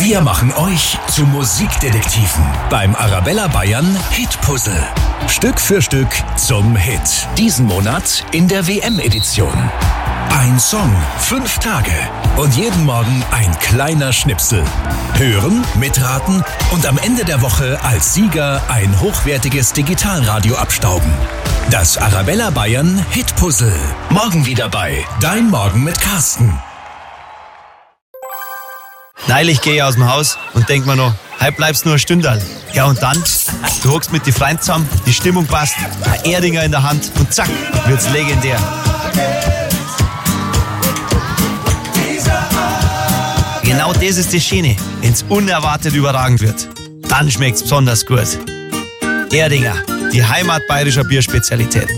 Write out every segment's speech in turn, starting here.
Wir machen euch zu Musikdetektiven beim Arabella Bayern Hitpuzzle. Stück für Stück zum Hit. Diesen Monat in der WM-Edition. Ein Song, 5 Tage und jeden Morgen ein kleiner Schnipsel. Hören, mitraten und am Ende der Woche als Sieger ein hochwertiges Digitalradio abstauben. Das Arabella Bayern Hitpuzzle. Morgen wieder bei Dein Morgen mit Carsten. Neulich gehe ich aus dem Haus und denk mir noch, heute bleibst nur ein Stündal. Ja und dann, du hockst mit die Freunden zusammen, die Stimmung passt, ein Erdinger in der Hand und zack, wird's legendär. Genau das ist das Schöne, wenn's unerwartet überragend wird. Dann schmeckt's besonders gut. Erdinger, die Heimat bayerischer Bierspezialitäten.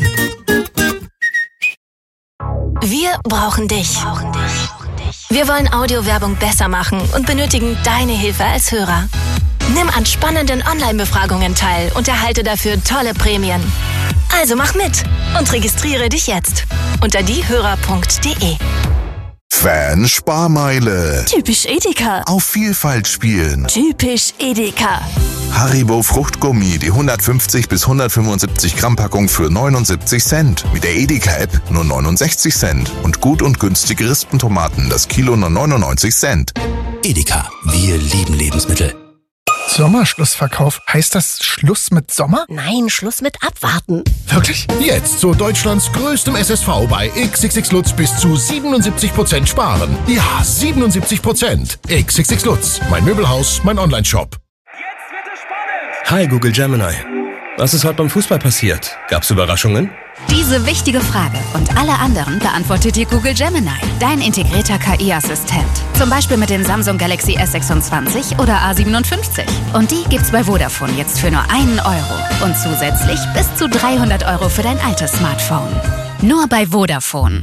Wir brauchen dich. Wir wollen Audiowerbung besser machen und benötigen deine Hilfe als Hörer. Nimm an spannenden Online-Befragungen teil und erhalte dafür tolle Prämien. Also mach mit und registriere dich jetzt unter diehörer.de. Fan-Sparmeile. Typisch Edeka. Auf Vielfalt spielen. Typisch Edeka. Haribo Fruchtgummi, die 150 bis 175 Gramm Packung für 79 Cent. Mit der Edeka-App nur 69 Cent. Und gut und günstige Rispentomaten, das Kilo nur 99 Cent. Edeka, wir lieben Lebensmittel. Sommerschlussverkauf. Heißt das Schluss mit Sommer? Nein, Schluss mit Abwarten. Wirklich? Jetzt zu Deutschlands größtem SSV bei XXX Lutz bis zu 77% sparen. Ja, 77%. XXX Lutz, mein Möbelhaus, mein Onlineshop. Hi Google Gemini. Was ist heute beim Fußball passiert? Gab's Überraschungen? Diese wichtige Frage und alle anderen beantwortet dir Google Gemini, dein integrierter KI-Assistent. Zum Beispiel mit dem Samsung Galaxy S26 oder A57. Und die gibt's bei Vodafone jetzt für nur 1 Euro. Und zusätzlich bis zu 300 Euro für dein altes Smartphone. Nur bei Vodafone.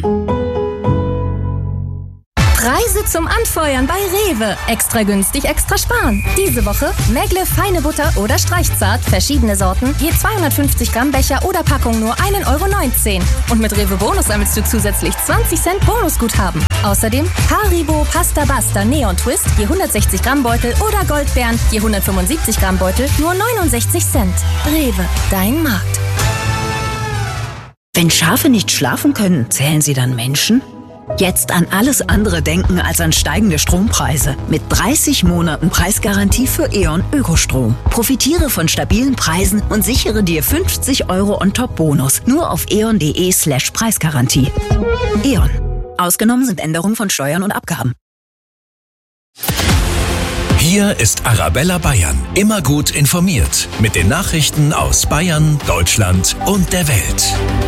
Preise zum Anfeuern bei Rewe. Extra günstig, extra sparen. Diese Woche Megle feine Butter oder Streichzart, verschiedene Sorten, je 250 Gramm Becher oder Packung nur 1,19 Euro. Und mit Rewe Bonus sammelst du zusätzlich 20 Cent Bonusguthaben. Außerdem Haribo Pasta Basta Neon Twist, je 160 Gramm Beutel oder Goldbeeren, je 175 Gramm Beutel, nur 69 Cent. Rewe, dein Markt. Wenn Schafe nicht schlafen können, zählen sie dann Menschen? Jetzt an alles andere denken als an steigende Strompreise. Mit 30 Monaten Preisgarantie für E.ON Ökostrom. Profitiere von stabilen Preisen und sichere dir 50 Euro On-Top-Bonus. Nur auf eon.de/Preisgarantie. E.ON. Ausgenommen sind Änderungen von Steuern und Abgaben. Hier ist Arabella Bayern. Immer gut informiert. Mit den Nachrichten aus Bayern, Deutschland und der Welt.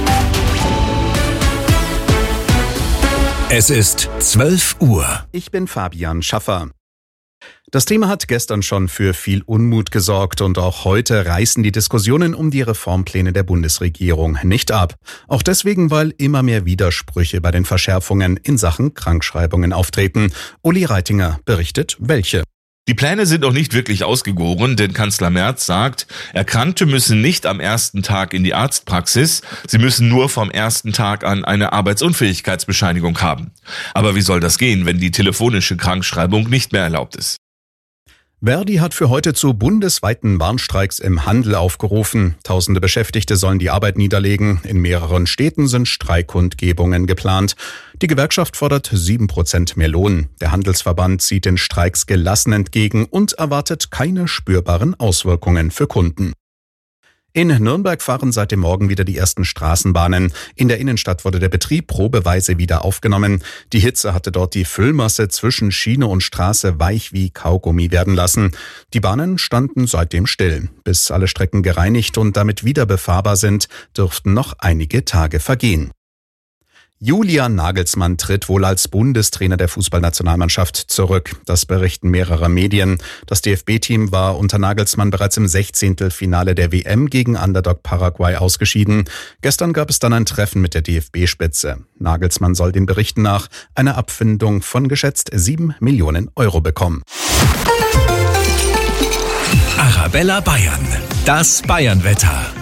Es ist 12 Uhr. Ich bin Fabian Schaffer. Das Thema hat gestern schon für viel Unmut gesorgt und auch heute reißen die Diskussionen um die Reformpläne der Bundesregierung nicht ab. Auch deswegen, weil immer mehr Widersprüche bei den Verschärfungen in Sachen Krankschreibungen auftreten. Uli Reitinger berichtet, welche. Die Pläne sind noch nicht wirklich ausgegoren, denn Kanzler Merz sagt, Erkrankte müssen nicht am ersten Tag in die Arztpraxis, sie müssen nur vom ersten Tag an eine Arbeitsunfähigkeitsbescheinigung haben. Aber wie soll das gehen, wenn die telefonische Krankschreibung nicht mehr erlaubt ist? Verdi hat für heute zu bundesweiten Warnstreiks im Handel aufgerufen. Tausende Beschäftigte sollen die Arbeit niederlegen. In mehreren Städten sind Streikkundgebungen geplant. Die Gewerkschaft fordert 7% mehr Lohn. Der Handelsverband sieht den Streiks gelassen entgegen und erwartet keine spürbaren Auswirkungen für Kunden. In Nürnberg fahren seit dem Morgen wieder die ersten Straßenbahnen. In der Innenstadt wurde der Betrieb probeweise wieder aufgenommen. Die Hitze hatte dort die Füllmasse zwischen Schiene und Straße weich wie Kaugummi werden lassen. Die Bahnen standen seitdem still. Bis alle Strecken gereinigt und damit wieder befahrbar sind, dürften noch einige Tage vergehen. Julian Nagelsmann tritt wohl als Bundestrainer der Fußballnationalmannschaft zurück. Das berichten mehrere Medien. Das DFB-Team war unter Nagelsmann bereits im 16. Finale der WM gegen Underdog Paraguay ausgeschieden. Gestern gab es dann ein Treffen mit der DFB-Spitze. Nagelsmann soll den Berichten nach eine Abfindung von geschätzt 7 Millionen Euro bekommen. Arabella Bayern, das Bayernwetter.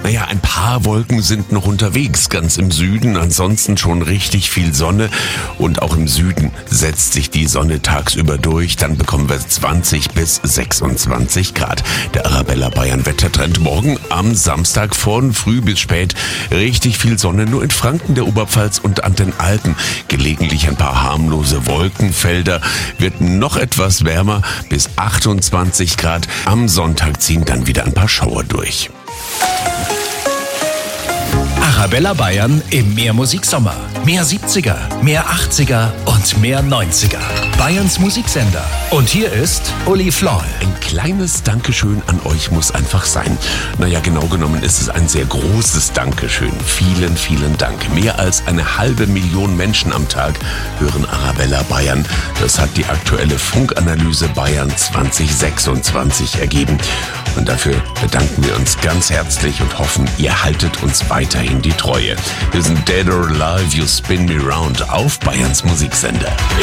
Naja, ein paar Wolken sind noch unterwegs, ganz im Süden, ansonsten schon richtig viel Sonne und auch im Süden setzt sich die Sonne tagsüber durch, dann bekommen wir 20 bis 26 Grad. Der Arabella Bayern Wettertrend morgen am Samstag von früh bis spät richtig viel Sonne, nur in Franken, der Oberpfalz und an den Alpen gelegentlich ein paar harmlose Wolkenfelder, wird noch etwas wärmer bis 28 Grad. Am Sonntag ziehen dann wieder ein paar Schauer durch. Arabella Bayern im Mehrmusiksommer. Mehr 70er, mehr 80er und mehr 90er. Bayerns Musiksender. Und hier ist Uli Floll. Ein kleines Dankeschön an euch muss einfach sein. Naja, genau genommen ist es ein sehr großes Dankeschön. Vielen, vielen Dank. Mehr als 500.000 Menschen am Tag hören Arabella Bayern. Das hat die aktuelle Funkanalyse Bayern 2026 ergeben. Und dafür bedanken wir uns ganz herzlich und hoffen, ihr haltet uns weiterhin die Treue. Wir sind Dead or Alive, You Spin Me Round auf Bayerns Musiksender.